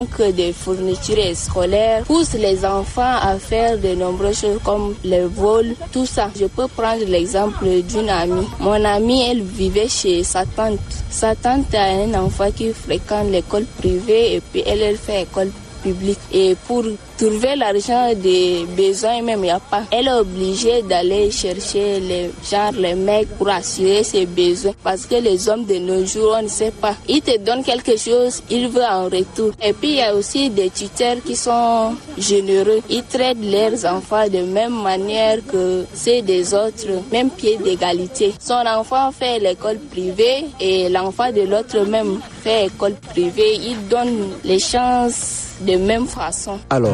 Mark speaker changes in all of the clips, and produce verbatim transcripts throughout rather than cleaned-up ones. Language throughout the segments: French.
Speaker 1: manque de fournitures scolaires pousse les enfants à faire de nombreuses choses comme le vol, tout ça. Je peux prendre l'exemple d'une amie. Mon amie, elle vivait chez sa tante. Sa tante a un enfant qui fréquente l'école privée et puis elle, elle fait école publique. Et pour trouver l'argent des besoins même, il n'y a pas. Elle est obligée d'aller chercher les, genre, les mecs pour assurer ses besoins. Parce que les hommes de nos jours, on ne sait pas. Ils te donnent quelque chose, ils veulent en retour. Et puis il y a aussi des tuteurs qui sont généreux. Ils traitent leurs enfants de même manière que ceux des autres, même pied d'égalité. Son enfant fait l'école privée et l'enfant de l'autre même fait école privée. Ils donnent les chances de même façon.
Speaker 2: Alors,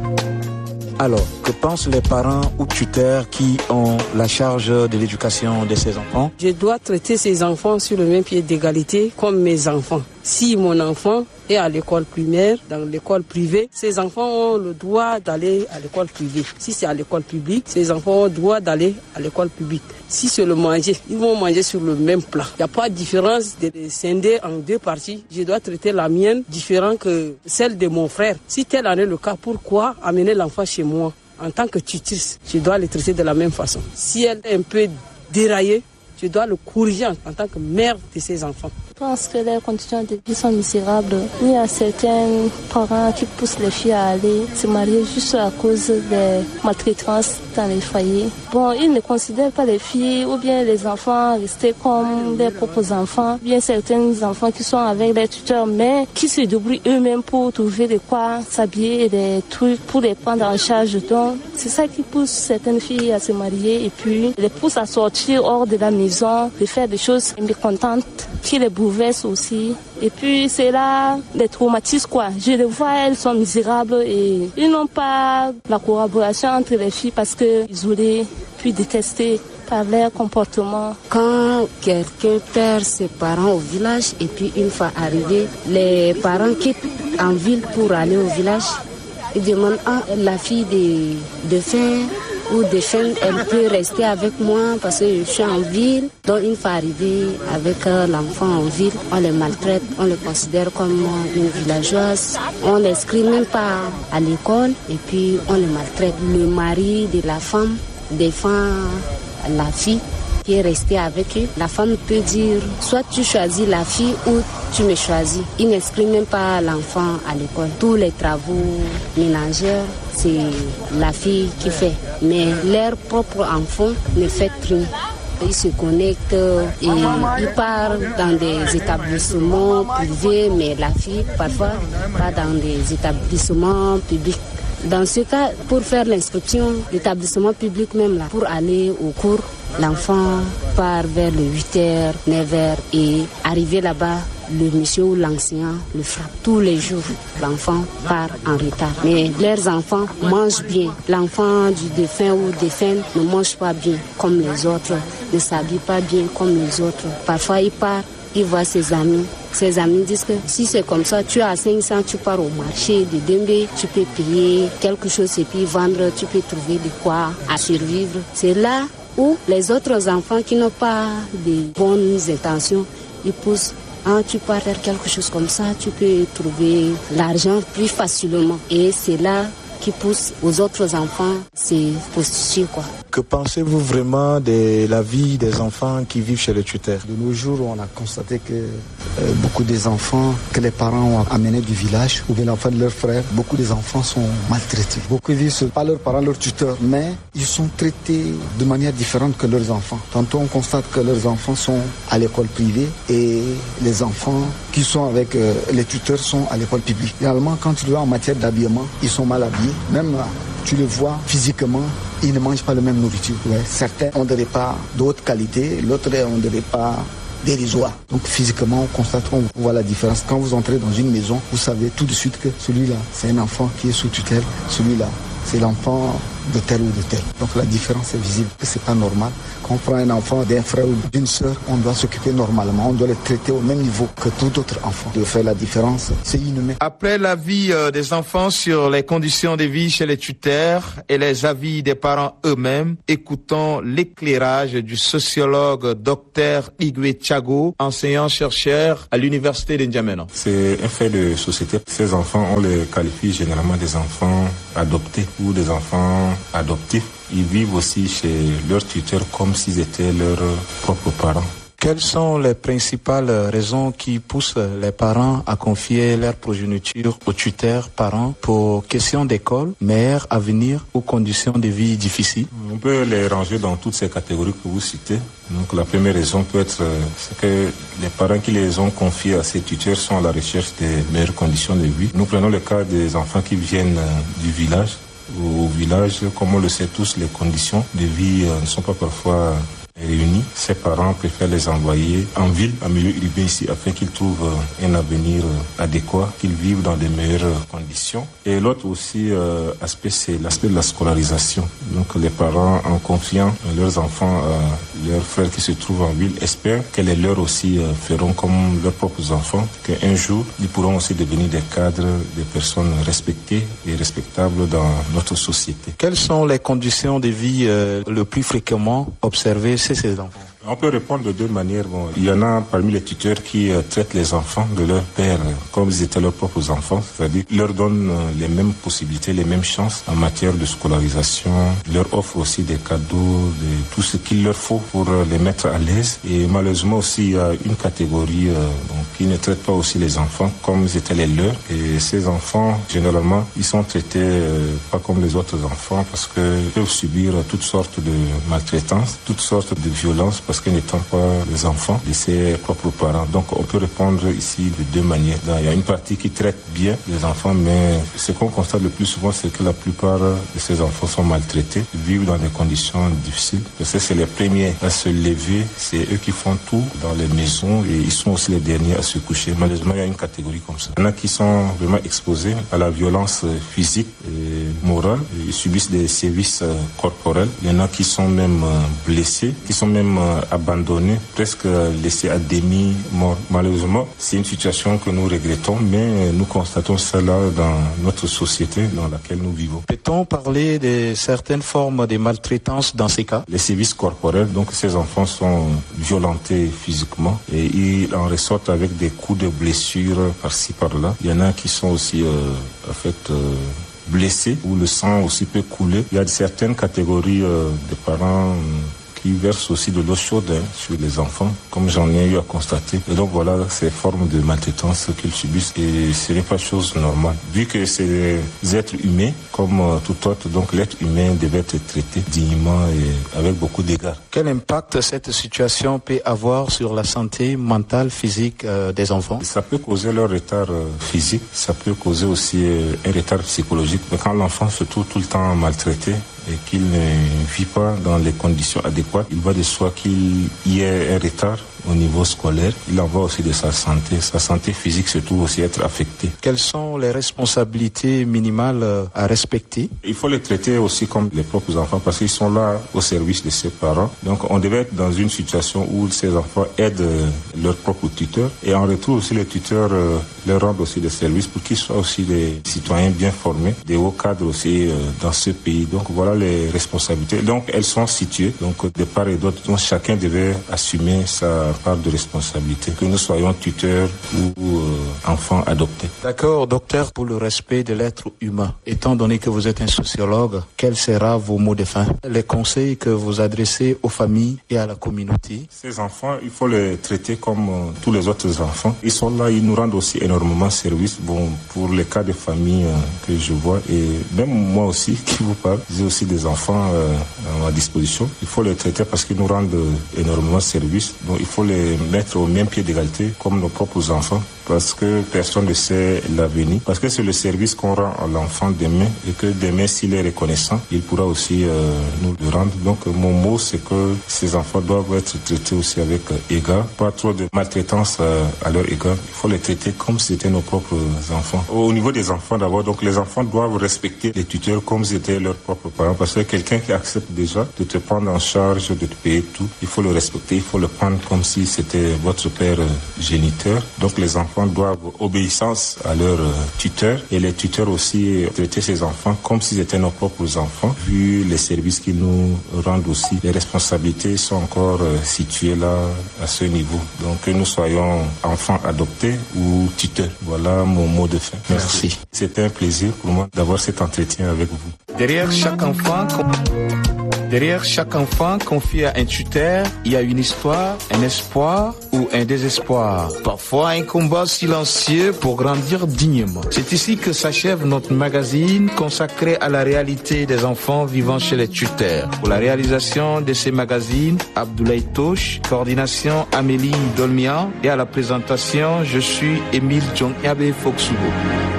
Speaker 2: alors, que pensent les parents ou tuteurs qui ont la charge de l'éducation de ces enfants?
Speaker 3: Je dois traiter ces enfants sur le même pied d'égalité comme mes enfants. Si mon enfant est à l'école primaire, dans l'école privée, ces enfants ont le droit d'aller à l'école privée. Si c'est à l'école publique, ces enfants ont le droit d'aller à l'école publique. Si c'est le manger, ils vont manger sur le même plat. Il n'y a pas de différence de les scinder en deux parties. Je dois traiter la mienne différente que celle de mon frère. Si tel en est le cas, pourquoi amener l'enfant chez moi? En tant que tutrice, je dois les traiter de la même façon. Si elle est un peu déraillée, je dois le corriger en, en tant que mère de ses enfants.
Speaker 4: Je pense que les conditions de vie sont misérables. Il y a certains parents qui poussent les filles à aller se marier juste à cause des maltraitances dans les foyers. Bon, ils ne considèrent pas les filles ou bien les enfants rester comme leurs propres enfants. Bien certains enfants qui sont avec les tuteurs, mais qui se débrouillent eux-mêmes pour trouver de quoi s'habiller et des trucs pour les prendre en charge. Donc, c'est ça qui pousse certaines filles à se marier et puis les pousse à sortir hors de la maison, de faire des choses mécontentes qui les bouleversent aussi. Et puis c'est là des traumatismes quoi. Je les vois, elles sont misérables et ils n'ont pas la collaboration entre les filles parce que isolées puis détestées par leur comportement.
Speaker 5: Quand quelqu'un perd ses parents au village et puis une fois arrivé, les parents quittent en ville pour aller au village. Ils demandent à la fille de, de faire ou de chaînes, elle peut rester avec moi parce que je suis en ville. Donc une fois arrivé avec l'enfant en ville, on les maltraite, on les considère comme une villageoise. On les inscrit même pas à l'école et puis on les maltraite. Le mari de la femme défend la fille qui est restée avec eux. La femme peut dire soit tu choisis la fille ou tu me choisis. Il n'inscrit même pas l'enfant à l'école. Tous les travaux ménagers, c'est la fille qui fait. Mais leur propre enfant ne fait rien. Ils se connectent et ils partent dans des établissements privés, mais la fille parfois pas dans des établissements publics. Dans ce cas, pour faire l'inscription d'établissement public même là, pour aller au cours, l'enfant part vers le huit heures, neuf heures et arrivé là-bas, le monsieur ou l'enseignant le frappe tous les jours. L'enfant part en retard. Mais leurs enfants mangent bien. L'enfant du défunt ou défunte ne mange pas bien comme les autres, ne s'habille pas bien comme les autres. Parfois, il part, il voit ses amis. Ses amis disent que si c'est comme ça, tu as cinq cents, tu pars au marché de Dembé, tu peux payer quelque chose et puis vendre, tu peux trouver de quoi à survivre. C'est là où les autres enfants qui n'ont pas de bonnes intentions, ils poussent. Ah, tu pars faire quelque chose comme ça, tu peux trouver l'argent plus facilement. Et c'est là qui pousse aux autres enfants, c'est prostituer quoi.
Speaker 2: Que pensez-vous vraiment de la vie des enfants qui vivent chez le tuteur?
Speaker 6: De nos jours, on a constaté que euh, beaucoup des enfants que les parents ont amenés du village ou bien l'enfant de leurs frères, beaucoup des enfants sont maltraités. Beaucoup vivent pas leurs parents, leurs tuteurs, mais ils sont traités de manière différente que leurs enfants. Tantôt, on constate que leurs enfants sont à l'école privée et les enfants qui sont avec euh, les tuteurs sont à l'école publique. Généralement, quand tu le vois en matière d'habillement, ils sont mal habillés. Même là, tu le vois physiquement, ils ne mangent pas la même nourriture. Ouais. Certains ont des repas d'autres qualités, l'autre ont des repas dérisoires. Donc physiquement, on constate, on voit la différence. Quand vous entrez dans une maison, vous savez tout de suite que celui-là, c'est un enfant qui est sous tutelle. Celui-là, c'est l'enfant de tel ou de tel. Donc la différence est visible, c'est pas normal. Quand on prend un enfant d'un frère ou d'une sœur, on doit s'occuper normalement, on doit le traiter au même niveau que tout autre enfant. De faire la différence, c'est inhumain.
Speaker 2: Après l'avis euh, des enfants sur les conditions de vie chez les tuteurs et les avis des parents eux-mêmes, écoutons l'éclairage du sociologue docteur Igwe Thiago, enseignant-chercheur à l'université de N'Djamena.
Speaker 7: C'est un fait de société. Ces enfants, on les qualifie généralement des enfants adoptés ou des enfants adoptifs. Ils vivent aussi chez leurs tuteurs comme s'ils étaient leurs propres parents.
Speaker 2: Quelles sont les principales raisons qui poussent les parents à confier leur progéniture aux tuteurs parents pour questions d'école, mère, avenir ou conditions de vie difficiles?
Speaker 7: On peut les ranger dans toutes ces catégories que vous citez. Donc la première raison peut être c'est que les parents qui les ont confiés à ces tuteurs sont à la recherche des meilleures conditions de vie. Nous prenons le cas des enfants qui viennent du village. Au village, comme on le sait tous, les conditions de vie ne sont pas parfois réunis. Ces parents préfèrent les envoyer en ville, en milieu urbain ici, afin qu'ils trouvent un avenir adéquat, qu'ils vivent dans de meilleures conditions. Et l'autre aussi euh, aspect, c'est l'aspect de la scolarisation. Donc les parents, en confiant leurs enfants à leurs frères qui se trouvent en ville, espèrent que les leurs aussi euh, feront comme leurs propres enfants, qu'un jour, ils pourront aussi devenir des cadres, des personnes respectées et respectables dans notre société.
Speaker 2: Quelles sont les conditions de vie euh, le plus fréquemment observées chez ces enfants?
Speaker 7: On peut répondre de deux manières. Bon, il y en a parmi les tuteurs qui euh, traitent les enfants de leur père euh, comme ils étaient leurs propres enfants, c'est-à-dire qu'ils leur donnent euh, les mêmes possibilités, les mêmes chances en matière de scolarisation. Ils leur offrent aussi des cadeaux, de, tout ce qu'il leur faut pour euh, les mettre à l'aise. Et malheureusement aussi, il y a une catégorie euh, donc, qui ne traite pas aussi les enfants comme ils étaient les leurs. Et ces enfants, généralement, ils sont traités euh, pas comme les autres enfants parce qu'ils peuvent subir euh, toutes sortes de maltraitances, toutes sortes de violences parce que n'étant pas les enfants de ses propres parents. Donc on peut répondre ici de deux manières. Il y a une partie qui traite bien les enfants, mais ce qu'on constate le plus souvent, c'est que la plupart de ces enfants sont maltraités, vivent dans des conditions difficiles. Parce que c'est les premiers à se lever, c'est eux qui font tout dans les maisons et ils sont aussi les derniers à se coucher. Malheureusement, il y a une catégorie comme ça. Il y en a qui sont vraiment exposés à la violence physique et morale. Ils subissent des sévices corporels. Il y en a qui sont même blessés, qui sont même abandonnés, presque laissés à demi-mort. Malheureusement, c'est une situation que nous regrettons, mais nous constatons cela dans notre société dans laquelle nous vivons.
Speaker 2: Peut-on parler de certaines formes de maltraitance dans ces cas?
Speaker 7: Les sévices corporels, donc ces enfants sont violentés physiquement et ils en ressortent avec des coups de blessures par-ci par-là. Il y en a qui sont aussi euh, en fait euh, blessés, où le sang aussi peut couler. Il y a certaines catégories euh, de parents euh, qui versent aussi de l'eau chaude hein, sur les enfants, comme j'en ai eu à constater. Et donc voilà ces formes de maltraitance qu'ils subissent et ce n'est pas chose normale. Vu que c'est des êtres humains, comme euh, tout autre, donc l'être humain devait être traité dignement et avec beaucoup d'égards.
Speaker 2: Quel impact cette situation peut avoir sur la santé mentale, physique euh, des enfants?
Speaker 7: Ça peut causer leur retard euh, physique, ça peut causer aussi euh, un retard psychologique. Mais quand l'enfant se trouve tout le temps maltraité, et qu'il ne vit pas dans les conditions adéquates, il va de soi qu'il y ait un retard au niveau scolaire. Il en va aussi de sa santé. Sa santé physique se trouve aussi être affectée.
Speaker 2: Quelles sont les responsabilités minimales à respecter?
Speaker 7: Il faut les traiter aussi comme les propres enfants parce qu'ils sont là au service de ses parents. Donc on devait être dans une situation où ces enfants aident leurs propres tuteurs et en retour aussi les tuteurs euh, leur rendent aussi des services pour qu'ils soient aussi des citoyens bien formés, des hauts cadres aussi euh, dans ce pays. Donc voilà les responsabilités. Donc elles sont situées donc de part et d'autre. Donc chacun devait assumer sa part de responsabilité, que nous soyons tuteurs ou euh, enfants adoptés.
Speaker 2: D'accord, docteur, pour le respect de l'être humain, étant donné que vous êtes un sociologue, quels seront vos mots de fin, les conseils que vous adressez aux familles et à la communauté?
Speaker 7: Ces enfants, il faut les traiter comme euh, tous les autres enfants. Ils sont là, ils nous rendent aussi énormément service. Bon, pour les cas de famille euh, que je vois, et même moi aussi qui vous parle, j'ai aussi des enfants euh, à ma disposition. Il faut les traiter parce qu'ils nous rendent euh, énormément service. Donc il faut faut les mettre au même pied d'égalité comme nos propres enfants, parce que personne ne sait l'avenir, parce que c'est le service qu'on rend à l'enfant demain, et que demain, s'il est reconnaissant, il pourra aussi euh, nous le rendre. Donc mon mot, c'est que ces enfants doivent être traités aussi avec euh, égard, pas trop de maltraitance euh, à leur égard. Il faut les traiter comme si c'était nos propres enfants. Au niveau des enfants d'abord, donc les enfants doivent respecter les tuteurs comme si c'était leurs propres parents, parce que quelqu'un qui accepte déjà de te prendre en charge, de te payer tout, il faut le respecter, il faut le prendre comme si c'était votre père euh, géniteur. Donc les enfants doivent obéissance à leurs euh, tuteurs, et les tuteurs aussi euh, traiter ces enfants comme si c'était nos propres enfants. Vu les services qu'ils nous rendent aussi, les responsabilités sont encore euh, situées là à ce niveau. Donc que nous soyons enfants adoptés ou tuteurs. Voilà mon mot de fin. Merci. Merci. C'était un plaisir pour moi d'avoir cet entretien avec vous.
Speaker 2: Derrière chaque enfant, derrière chaque enfant confié à un tuteur, il y a une histoire, un espoir ou un désespoir. Parfois un combat silencieux pour grandir dignement. C'est ici que s'achève notre magazine consacré à la réalité des enfants vivant chez les tuteurs. Pour la réalisation de ces magazines, Abdoulaye Touche, coordination Amélie Dolmian, et à la présentation, je suis Émile Djong-Yabe Foxubo.